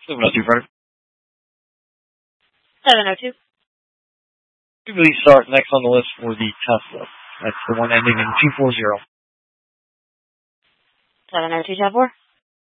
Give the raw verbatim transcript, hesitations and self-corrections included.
seven oh two, Frederick. seven oh two. We really start next on the list for the Tesla. That's the one ending in two forty. seven oh two, Tab four.